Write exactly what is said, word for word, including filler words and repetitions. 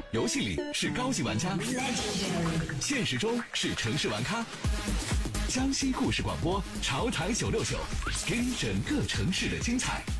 游戏里是高级玩家，现实中是城市玩咖。江西故事广播，潮台九六九，给你整个城市的精彩。